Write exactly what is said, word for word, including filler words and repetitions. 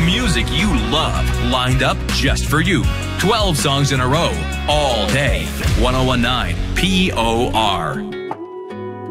music you love, lined up just for you. twelve songs in a row, all day. ten nineteen P O R.